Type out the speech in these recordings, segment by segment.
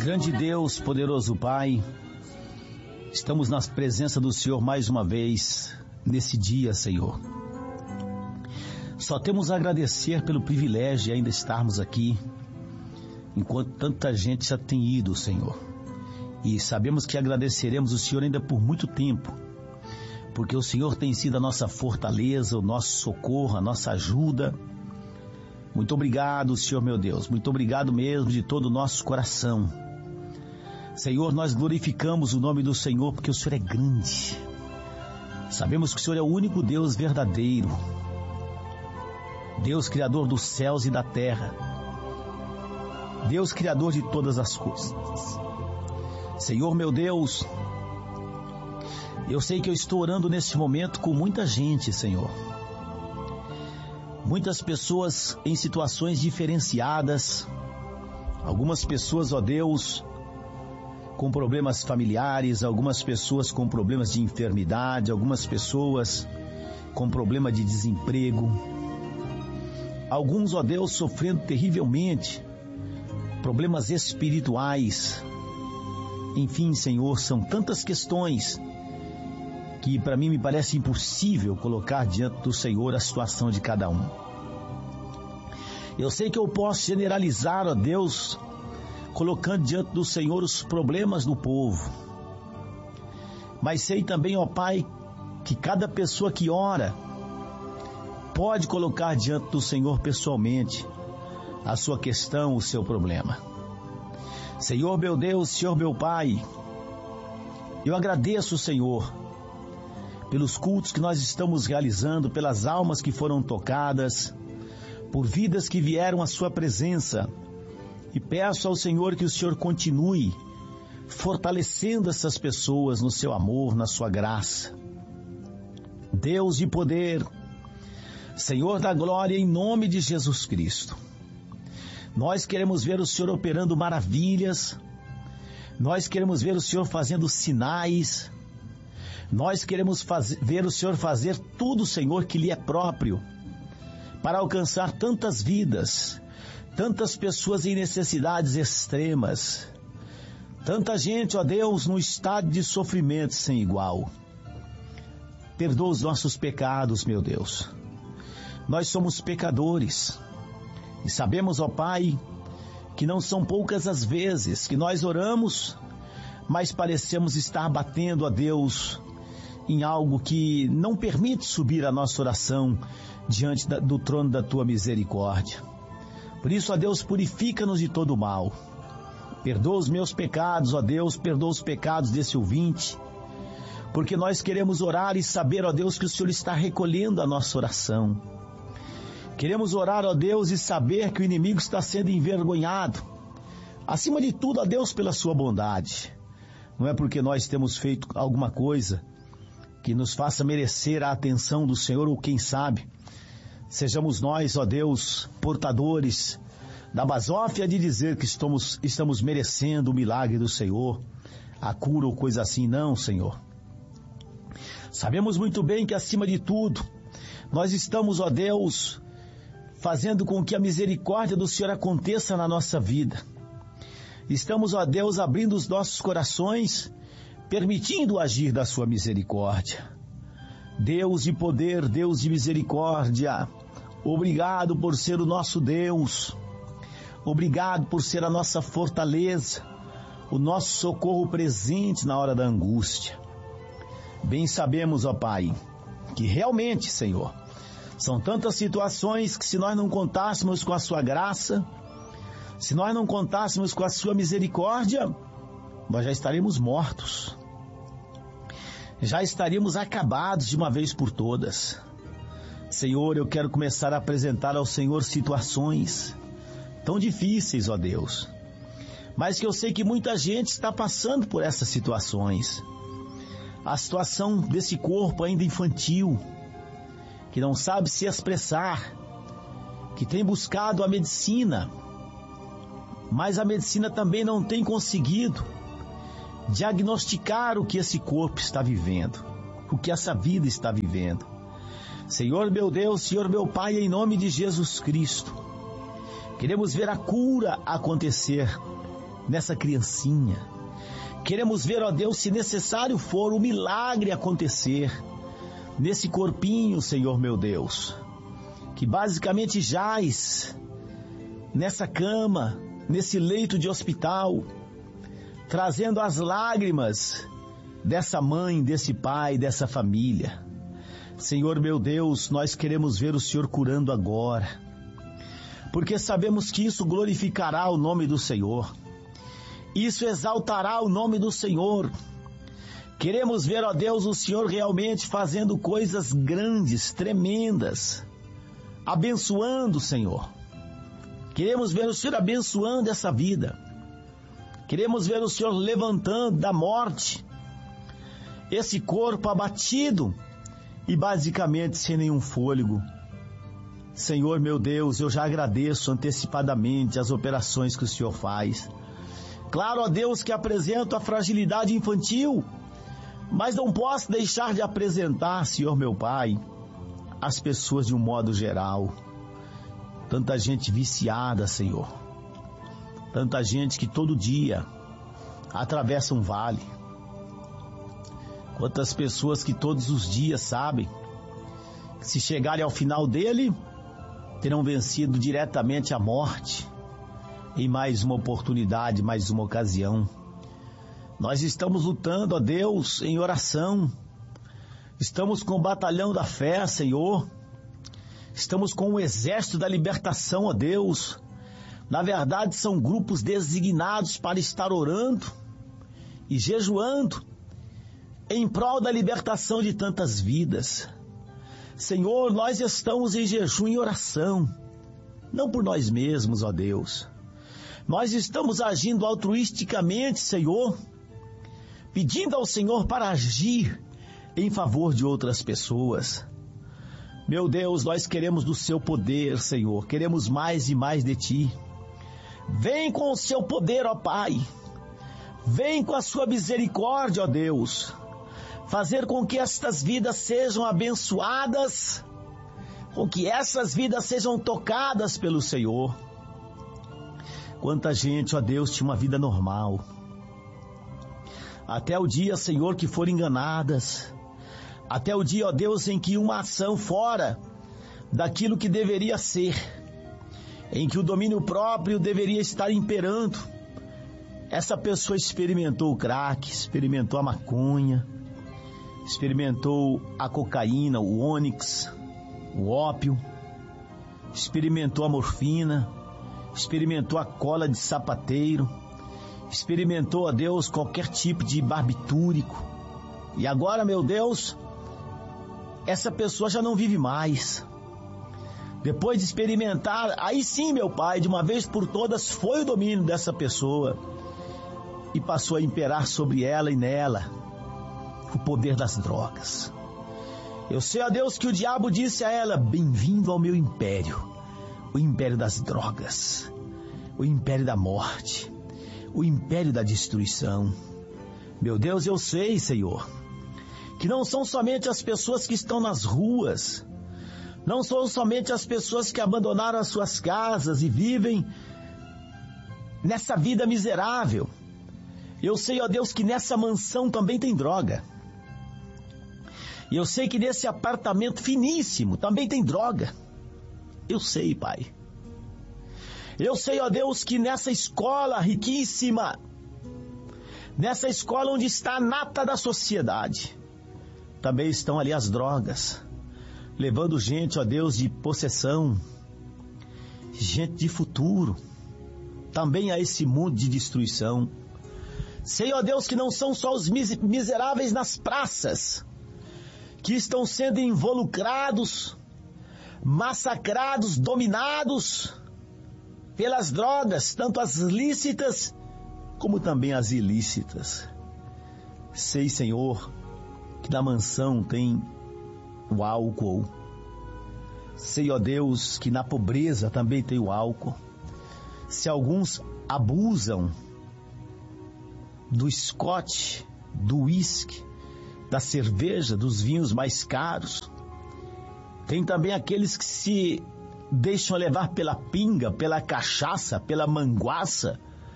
Grande Deus, poderoso Pai, estamos na presença do Senhor mais uma vez, nesse dia, Senhor. Só temos a agradecer pelo privilégio de ainda estarmos aqui, enquanto tanta gente já tem ido, Senhor. E sabemos que agradeceremos o Senhor ainda por muito tempo, porque o Senhor tem sido a nossa fortaleza, o nosso socorro, a nossa ajuda. Muito obrigado, Senhor meu Deus, muito obrigado mesmo de todo o nosso coração. Senhor, nós glorificamos o nome do Senhor porque o Senhor é grande. Sabemos que o Senhor é o único Deus verdadeiro, Deus criador dos céus e da terra, Deus criador de todas as coisas. Senhor meu Deus, eu sei que eu estou orando nesse momento com muita gente, Senhor. Muitas pessoas em situações diferenciadas, algumas pessoas, ó Deus, com problemas familiares, algumas pessoas com problemas de enfermidade, algumas pessoas com problema de desemprego, alguns, ó Deus, sofrendo terrivelmente, problemas espirituais. Enfim, Senhor, são tantas questões que para mim me parece impossível colocar diante do Senhor a situação de cada um. Eu sei que eu posso generalizar, ó Deus, colocando diante do Senhor os problemas do povo. Mas sei também, ó Pai, que cada pessoa que ora pode colocar diante do Senhor pessoalmente a sua questão, o seu problema. Senhor meu Deus, Senhor meu Pai, eu agradeço, Senhor, pelos cultos que nós estamos realizando, pelas almas que foram tocadas, por vidas que vieram à sua presença. E peço ao Senhor que o Senhor continue fortalecendo essas pessoas no seu amor, na sua graça. Deus de poder, Senhor da glória, em nome de Jesus Cristo, nós queremos ver o Senhor operando maravilhas, nós queremos ver o Senhor fazendo sinais, nós queremos ver o Senhor fazer tudo, Senhor, que lhe é próprio, para alcançar tantas vidas, tantas pessoas em necessidades extremas, tanta gente, ó Deus, num estado de sofrimento sem igual. Perdoa os nossos pecados, meu Deus. Nós somos pecadores e sabemos, ó Pai, que não são poucas as vezes que nós oramos, mas parecemos estar batendo a Deus em algo que não permite subir a nossa oração diante do trono da Tua misericórdia. Por isso, ó Deus, purifica-nos de todo o mal. Perdoa os meus pecados, ó Deus, perdoa os pecados desse ouvinte, porque nós queremos orar e saber, ó Deus, que o Senhor está recolhendo a nossa oração. Queremos orar, ó Deus, e saber que o inimigo está sendo envergonhado. Acima de tudo, ó Deus, pela sua bondade. Não é porque nós temos feito alguma coisa que nos faça merecer a atenção do Senhor, ou quem sabe, sejamos nós, ó Deus, portadores da basófia de dizer que estamos merecendo o milagre do Senhor, a cura ou coisa assim. Não, Senhor. Sabemos muito bem que, acima de tudo, nós estamos, ó Deus, fazendo com que a misericórdia do Senhor aconteça na nossa vida. Estamos, ó Deus, abrindo os nossos corações, permitindo o agir da sua misericórdia. Deus de poder, Deus de misericórdia, obrigado por ser o nosso Deus, obrigado por ser a nossa fortaleza, o nosso socorro presente na hora da angústia. Bem sabemos, ó Pai, que realmente, Senhor, são tantas situações que, se nós não contássemos com a sua graça, se nós não contássemos com a sua misericórdia, nós já estaríamos mortos, já estaríamos acabados de uma vez por todas. Senhor, eu quero começar a apresentar ao Senhor situações tão difíceis, ó Deus, mas que eu sei que muita gente está passando por essas situações. A situação desse corpo ainda infantil, que não sabe se expressar, que tem buscado a medicina, mas a medicina também não tem conseguido diagnosticar o que esse corpo está vivendo, o que essa vida está vivendo. Senhor meu Deus, Senhor meu Pai, em nome de Jesus Cristo, queremos ver a cura acontecer nessa criancinha. Queremos ver, ó Deus, se necessário for, o milagre acontecer nesse corpinho, Senhor meu Deus, que basicamente jaz nessa cama, nesse leito de hospital, trazendo as lágrimas dessa mãe, desse pai, dessa família. Senhor meu Deus, nós queremos ver o Senhor curando agora, porque sabemos que isso glorificará o nome do Senhor. Isso exaltará o nome do Senhor. Queremos ver, ó Deus, o Senhor realmente fazendo coisas grandes, tremendas, abençoando, Senhor. Queremos ver o Senhor abençoando essa vida. Queremos ver o Senhor levantando da morte esse corpo abatido e basicamente sem nenhum fôlego. Senhor meu Deus, eu já agradeço antecipadamente as operações que o Senhor faz. Claro, ó Deus, que apresento a fragilidade infantil, mas não posso deixar de apresentar, Senhor meu Pai, as pessoas de um modo geral. Tanta gente viciada, Senhor. Tanta gente que todo dia atravessa um vale. Quantas pessoas que todos os dias sabem que se chegarem ao final dele, terão vencido diretamente a morte. Em mais uma oportunidade, mais uma ocasião. Nós estamos lutando, ó Deus, em oração. Estamos com o batalhão da fé, Senhor. Estamos com o exército da libertação, ó Deus. Na verdade, são grupos designados para estar orando e jejuando em prol da libertação de tantas vidas. Senhor, nós estamos em jejum e oração, não por nós mesmos, ó Deus. Nós estamos agindo altruisticamente, Senhor, pedindo ao Senhor para agir em favor de outras pessoas. Meu Deus, nós queremos do seu poder, Senhor, queremos mais e mais de Ti. Vem com o seu poder, ó Pai, vem com a sua misericórdia, ó Deus, fazer com que estas vidas sejam abençoadas, com que essas vidas sejam tocadas pelo Senhor. Quanta gente, ó Deus, tinha uma vida normal. Até o dia, Senhor, que foram enganadas. Até o dia, ó Deus, em que uma ação fora daquilo que deveria ser, em que o domínio próprio deveria estar imperando, essa pessoa experimentou o crack, experimentou a maconha, experimentou a cocaína, o ônix, o ópio, experimentou a morfina, experimentou a cola de sapateiro, experimentou, ó Deus, qualquer tipo de barbitúrico. E agora, meu Deus, essa pessoa já não vive mais. Depois de experimentar, aí sim, meu Pai, de uma vez por todas, foi o domínio dessa pessoa e passou a imperar sobre ela e nela o poder das drogas. Eu sei, ó Deus, que o diabo disse a ela: bem-vindo ao meu império. O império das drogas, o império da morte, o império da destruição. Meu Deus, eu sei, Senhor, que não são somente as pessoas que estão nas ruas, não são somente as pessoas que abandonaram as suas casas e vivem nessa vida miserável. Eu sei, ó Deus, que nessa mansão também tem droga. E eu sei que nesse apartamento finíssimo também tem droga. Eu sei, Pai. Eu sei, ó Deus, que nessa escola riquíssima, nessa escola onde está a nata da sociedade, também estão ali as drogas, levando gente, ó Deus, de possessão, gente de futuro, também a esse mundo de destruição. Sei, ó Deus, que não são só os miseráveis nas praças que estão sendo involucrados, massacrados, dominados pelas drogas, tanto as lícitas como também as ilícitas. Sei, Senhor, que na mansão tem o álcool. Sei, ó Deus, que na pobreza também tem o álcool. Se alguns abusam do Scott, do whisky, da cerveja, dos vinhos mais caros, tem também aqueles que se deixam levar pela pinga, pela cachaça, pela manguaça.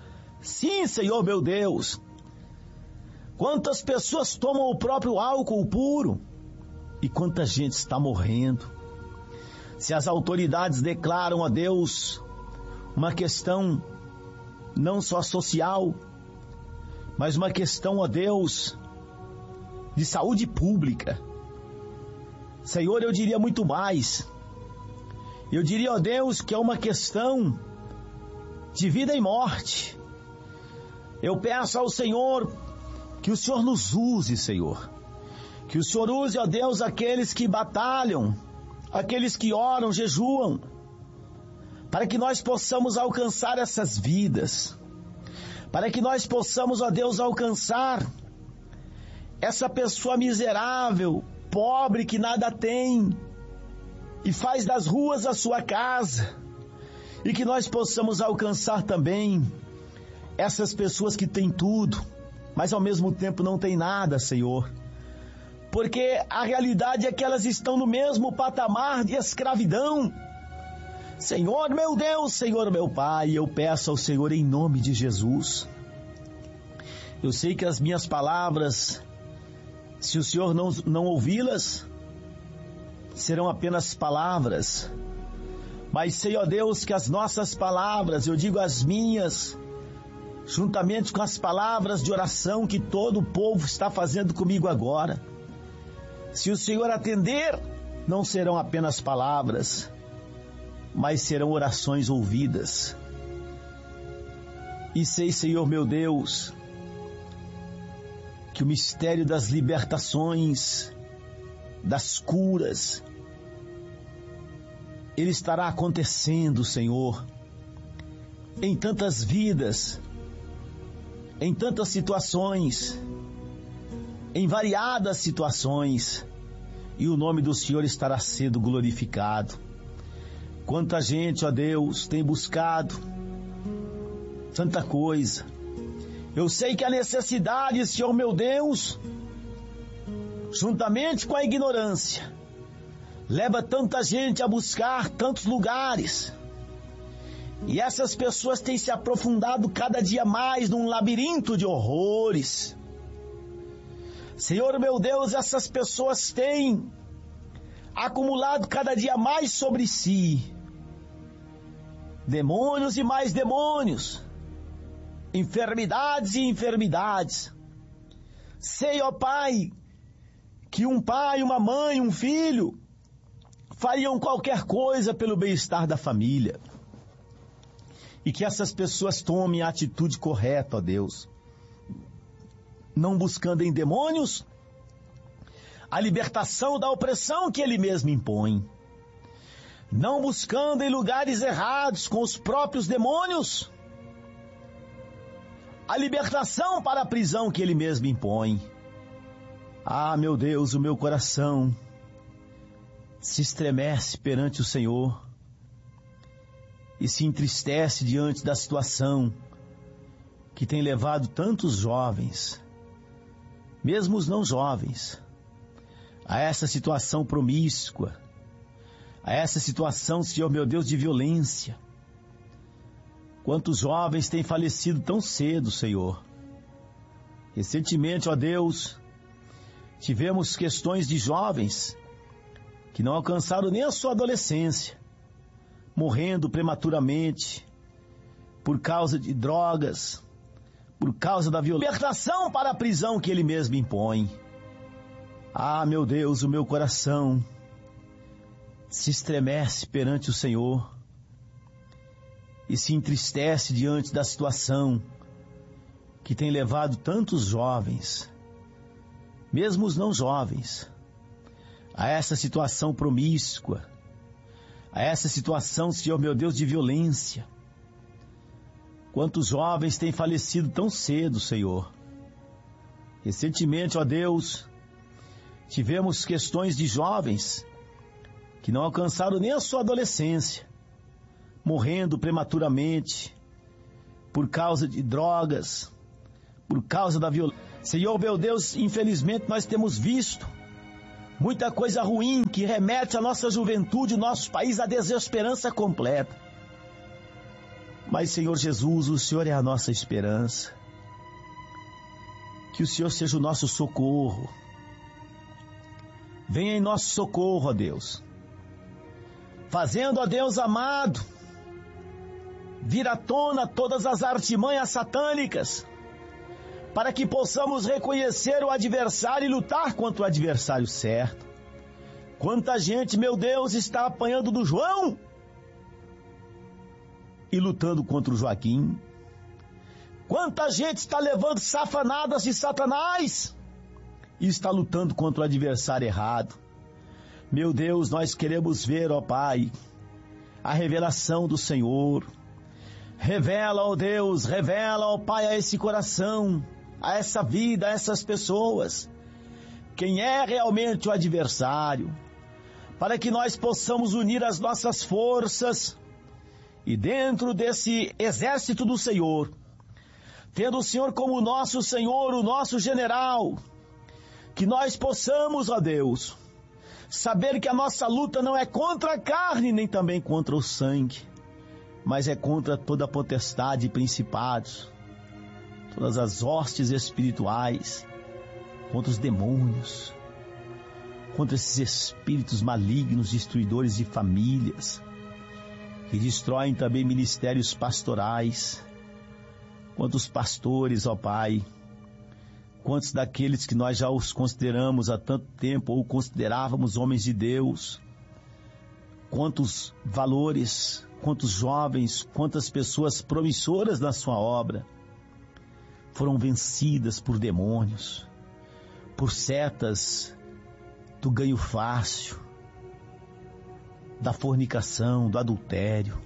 Sim, Senhor meu Deus. Quantas pessoas tomam o próprio álcool puro e quanta gente está morrendo. Se as autoridades declaram a Deus uma questão não só social, mas uma questão, ó Deus, de saúde pública. Senhor, eu diria muito mais. Eu diria, ó Deus, que é uma questão de vida e morte. Eu peço ao Senhor que o Senhor nos use, Senhor. Que o Senhor use, ó Deus, aqueles que batalham, aqueles que oram, jejuam, para que nós possamos alcançar essas vidas. Para que nós possamos, ó Deus, alcançar essa pessoa miserável, pobre, que nada tem e faz das ruas a sua casa. E que nós possamos alcançar também essas pessoas que têm tudo, mas ao mesmo tempo não têm nada, Senhor. Porque a realidade é que elas estão no mesmo patamar de escravidão. Senhor meu Deus, Senhor meu Pai, eu peço ao Senhor em nome de Jesus. Eu sei que as minhas palavras, se o Senhor não ouvi-las, serão apenas palavras. Mas sei, ó Deus, que as nossas palavras, eu digo as minhas, juntamente com as palavras de oração que todo o povo está fazendo comigo agora, se o Senhor atender, não serão apenas palavras, mas serão orações ouvidas. E sei, Senhor meu Deus, que o mistério das libertações, das curas, ele estará acontecendo, Senhor, em tantas vidas, em tantas situações, em variadas situações, e o nome do Senhor estará sendo glorificado. Quanta gente, ó Deus, tem buscado tanta coisa. Eu sei que a necessidade, Senhor meu Deus, juntamente com a ignorância, leva tanta gente a buscar tantos lugares. E essas pessoas têm se aprofundado cada dia mais num labirinto de horrores. Senhor meu Deus, essas pessoas têm acumulado cada dia mais sobre si demônios e mais demônios, enfermidades e enfermidades. Sei, ó Pai, que um pai, uma mãe, um filho fariam qualquer coisa pelo bem-estar da família. E que essas pessoas tomem a atitude correta, ó Deus, não buscando em demônios a libertação da opressão que ele mesmo impõe, não buscando em lugares errados com os próprios demônios a libertação para a prisão que ele mesmo impõe. Ah, meu Deus, o meu coração se estremece perante o Senhor e se entristece diante da situação que tem levado tantos jovens, mesmo os não jovens, a essa situação promíscua, a essa situação, Senhor meu Deus, de violência. Quantos jovens têm falecido tão cedo, Senhor. Recentemente, ó Deus, tivemos questões de jovens que não alcançaram nem a sua adolescência, morrendo prematuramente por causa de drogas, por causa da violência, libertação para a prisão que ele mesmo impõe. Ah, meu Deus, o meu coração se estremece perante o Senhor e se entristece diante da situação que tem levado tantos jovens, mesmo os não jovens, a essa situação promíscua, a essa situação, Senhor meu Deus, de violência. Quantos jovens têm falecido tão cedo, Senhor. Recentemente, ó Deus, tivemos questões de jovens que não alcançaram nem a sua adolescência, morrendo prematuramente por causa de drogas, por causa da violência. Senhor meu Deus, infelizmente nós temos visto muita coisa ruim que remete à nossa juventude, nosso país, à desesperança completa. Mas, Senhor Jesus, o Senhor é a nossa esperança. Que o Senhor seja o nosso socorro. Venha em nosso socorro, ó Deus. Fazendo, ó Deus amado, vir à tona todas as artimanhas satânicas, para que possamos reconhecer o adversário e lutar contra o adversário certo. Quanta gente, meu Deus, está apanhando do João e lutando contra o Joaquim. Quanta gente está levando safanadas de Satanás e está lutando contra o adversário errado. Meu Deus, nós queremos ver, ó Pai, a revelação do Senhor. Revela, ó Deus, revela, ó Pai, a esse coração, a essa vida, a essas pessoas, quem é realmente o adversário, para que nós possamos unir as nossas forças e dentro desse exército do Senhor, tendo o Senhor como nosso Senhor, o nosso general, que nós possamos, ó Deus, saber que a nossa luta não é contra a carne, nem também contra o sangue, mas é contra toda a potestade e principados, todas as hostes espirituais, contra os demônios, contra esses espíritos malignos, destruidores de famílias, que destroem também ministérios pastorais. Quantos pastores, ó Pai, quantos daqueles que nós já os consideramos há tanto tempo ou considerávamos homens de Deus, quantos valores, quantos jovens, quantas pessoas promissoras na sua obra foram vencidas por demônios, por setas do ganho fácil, da fornicação, do adultério,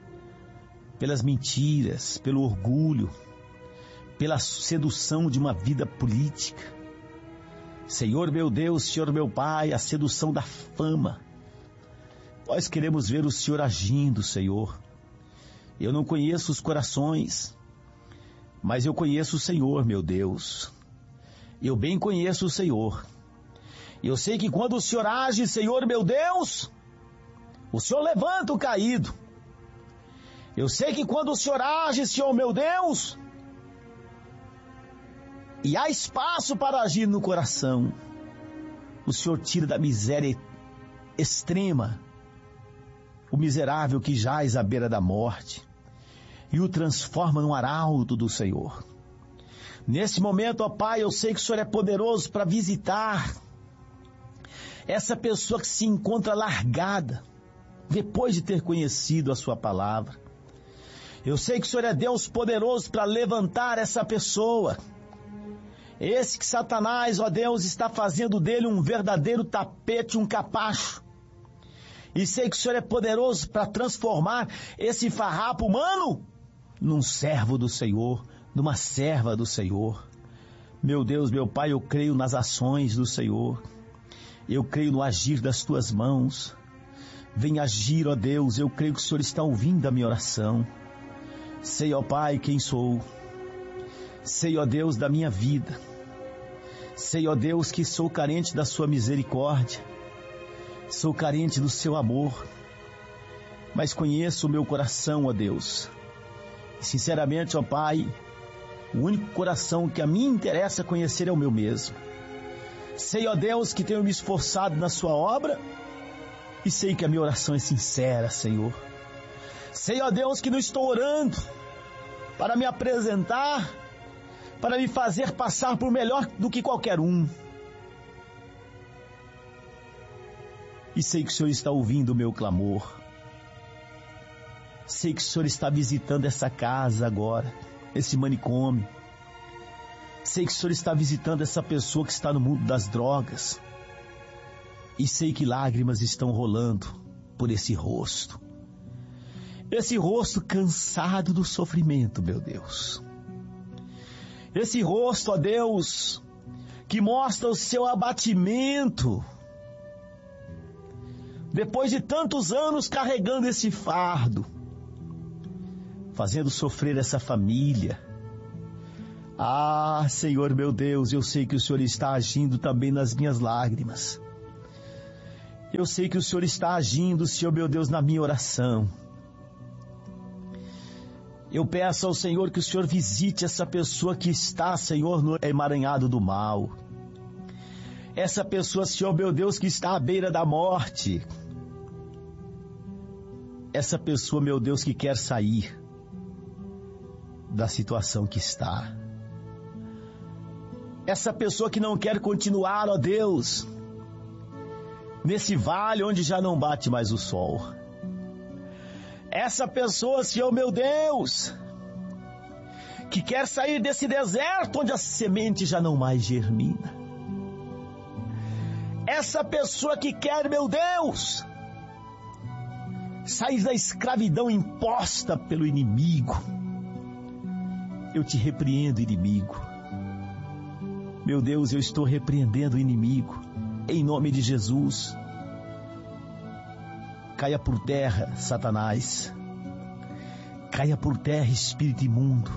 pelas mentiras, pelo orgulho, pela sedução de uma vida política. Senhor meu Deus, Senhor meu Pai, a sedução da fama. Nós queremos ver o Senhor agindo, Senhor. Eu não conheço os corações, mas eu conheço o Senhor, meu Deus. Eu bem conheço o Senhor. Eu sei que quando o Senhor age, Senhor meu Deus, o Senhor levanta o caído. Eu sei que quando o Senhor age, Senhor meu Deus, e há espaço para agir no coração, o Senhor tira da miséria extrema o miserável que jaz à beira da morte e o transforma num arauto do Senhor. Nesse momento, ó Pai, eu sei que o Senhor é poderoso para visitar essa pessoa que se encontra largada depois de ter conhecido a sua palavra. Eu sei que o Senhor é Deus poderoso para levantar essa pessoa. Esse que Satanás, ó Deus, está fazendo dele um verdadeiro tapete, um capacho. E sei que o Senhor é poderoso para transformar esse farrapo humano num servo do Senhor, numa serva do Senhor. Meu Deus, meu Pai, eu creio nas ações do Senhor. Eu creio no agir das Tuas mãos. Vem agir, ó Deus, eu creio que o Senhor está ouvindo a minha oração. Sei, ó Pai, quem sou. Sei, ó Deus, da minha vida. Sei, ó Deus, que sou carente da Sua misericórdia. Sou carente do Seu amor. Mas conheço o meu coração, ó Deus. E sinceramente, ó Pai, o único coração que a mim interessa conhecer é o meu mesmo. Sei, ó Deus, que tenho me esforçado na Sua obra e sei que a minha oração é sincera, Senhor. Sei, ó Deus, que não estou orando para me apresentar, para me fazer passar por melhor do que qualquer um. E sei que o Senhor está ouvindo o meu clamor. Sei que o Senhor está visitando essa casa agora, esse manicômio. Sei que o Senhor está visitando essa pessoa que está no mundo das drogas. E sei que lágrimas estão rolando por esse rosto. Esse rosto cansado do sofrimento, meu Deus. Esse rosto, ó Deus, que mostra o seu abatimento. Depois de tantos anos carregando esse fardo, fazendo sofrer essa família. Ah, Senhor meu Deus, eu sei que o Senhor está agindo também nas minhas lágrimas. Eu sei que o Senhor está agindo, Senhor meu Deus, na minha oração. Eu peço ao Senhor que o Senhor visite essa pessoa que está, Senhor, no emaranhado do mal. Essa pessoa, Senhor meu Deus, que está à beira da morte. Essa pessoa, meu Deus, que quer sair da situação que está. Essa pessoa que não quer continuar, ó Deus, nesse vale onde já não bate mais o sol. Essa pessoa, Senhor meu Deus, que quer sair desse deserto onde a semente já não mais germina. Essa pessoa que quer, meu Deus, sair da escravidão imposta pelo inimigo. Eu te repreendo, inimigo. Meu Deus, eu estou repreendendo o inimigo, em nome de Jesus. Caia por terra, Satanás. Caia por terra, espírito imundo.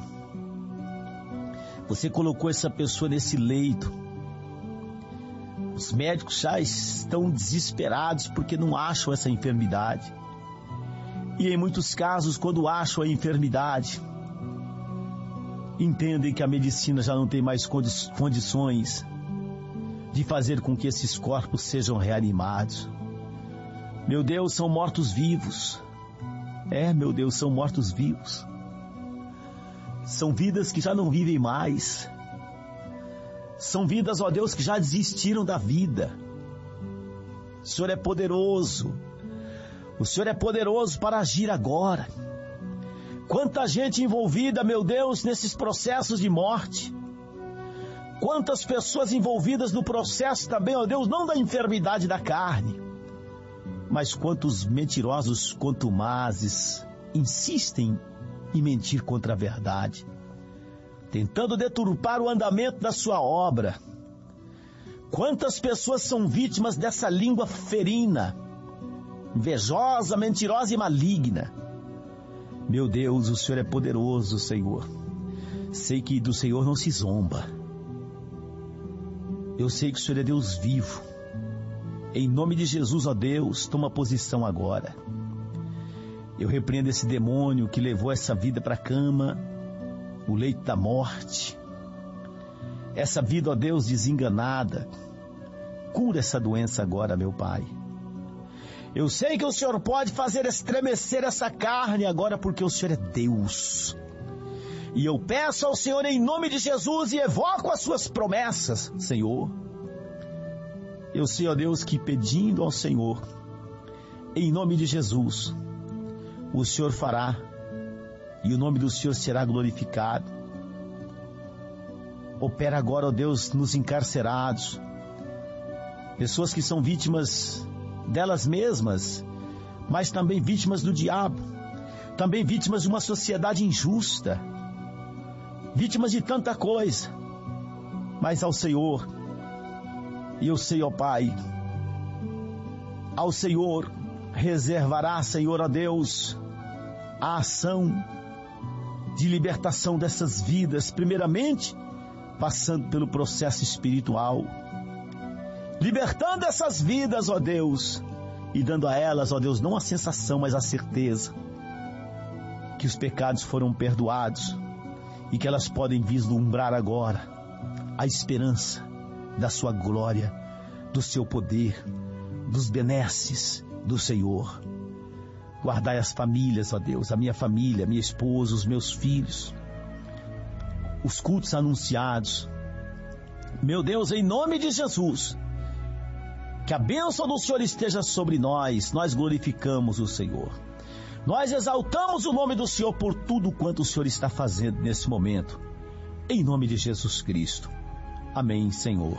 Você colocou essa pessoa nesse leito. Os médicos já estão desesperados porque não acham essa enfermidade. E em muitos casos, quando acham a enfermidade, entendem que a medicina já não tem mais condições de fazer com que esses corpos sejam reanimados. Meu Deus, são mortos-vivos. Meu Deus, são mortos-vivos. São vidas que já não vivem mais. São vidas, ó Deus, que já desistiram da vida. O Senhor é poderoso. O Senhor é poderoso para agir agora. Quanta gente envolvida, meu Deus, nesses processos de morte. Quantas pessoas envolvidas no processo também, ó Deus, não da enfermidade da carne, mas quantos mentirosos contumazes insistem em mentir contra a verdade, tentando deturpar o andamento da sua obra. Quantas pessoas são vítimas dessa língua ferina, invejosa, mentirosa e maligna. Meu Deus, o Senhor é poderoso, Senhor. Sei que do Senhor não se zomba. Eu sei que o Senhor é Deus vivo. Em nome de Jesus, ó Deus, toma posição agora. Eu repreendo esse demônio que levou essa vida para a cama, o leito da morte. Essa vida, ó Deus, desenganada. Cura essa doença agora, meu Pai. Eu sei que o Senhor pode fazer estremecer essa carne agora, porque o Senhor é Deus. E eu peço ao Senhor em nome de Jesus e evoco as suas promessas, Senhor. Eu sei, ó Deus, que pedindo ao Senhor, em nome de Jesus, o Senhor fará e o nome do Senhor será glorificado. Opera agora, ó Deus, nos encarcerados, pessoas que são vítimas delas mesmas, mas também vítimas do diabo, também vítimas de uma sociedade injusta, vítimas de tanta coisa, mas ao Senhor, e eu sei, ó Pai, ao Senhor reservará, Senhor, ó Deus, a ação de libertação dessas vidas, primeiramente passando pelo processo espiritual, libertando essas vidas, ó Deus, e dando a elas, ó Deus, não a sensação, mas a certeza que os pecados foram perdoados e que elas podem vislumbrar agora a esperança da sua glória, do seu poder, dos benesses do Senhor. Guardai as famílias, ó Deus, a minha família, minha esposa, os meus filhos, os cultos anunciados. Meu Deus, em nome de Jesus, que a bênção do Senhor esteja sobre nós. Nós glorificamos o Senhor. Nós exaltamos o nome do Senhor por tudo quanto o Senhor está fazendo nesse momento. Em nome de Jesus Cristo. Amém, Senhor.